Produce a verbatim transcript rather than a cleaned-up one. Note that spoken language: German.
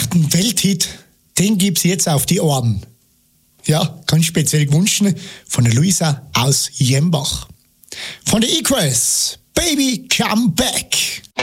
ein Welthit, den gibt's jetzt auf die Ohren. Ja, ganz speziell gewünscht von der Luisa aus Jembach. Von der Equals, Baby Come Back.